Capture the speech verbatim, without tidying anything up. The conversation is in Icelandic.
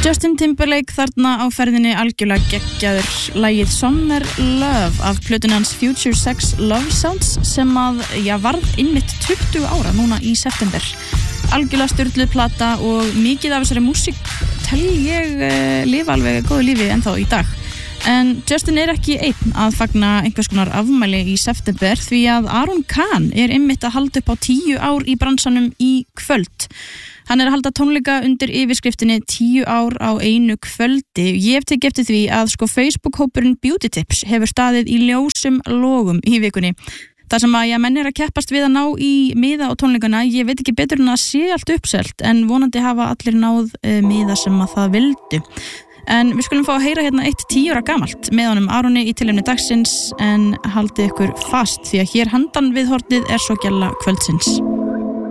Justin Timberlake þarna á ferðinni algjörlega geggjaður lagið Summer Love af plötunni hans Future Sex Love Sounds sem að, já, varð einmitt tuttugu ára núna í september. Algjörlega sturluð plata og mikið af þessari músík tel ég uh, lifa alveg góðu lífi ennþá í dag. En Justin er ekki einn að fagna einhvers konar afmæli í september því að Aron Khan er einmitt að halda upp á tíu ár í bransanum í kvöld. Hann er að halda tónleika undir yfirskriftinni tíu ár á einu kvöldi. Ég hef tekið eftir því að sko Facebook-hópurinn Beauty Tips hefur staðið í ljósum logum í vikunni. Það sem að ég menn er að keppast við að ná í miða á tónleikana, ég veit ekki betur en að sé allt uppselt en vonandi hafa allir náð uh, miða sem að það vildu. En við skulum fá að heyra hérna eitt tíu ára gamalt með honum Aroni í tilefni dagsins en haldið ykkur fast því að hér handan við hornið er svo gælla kvöldsins.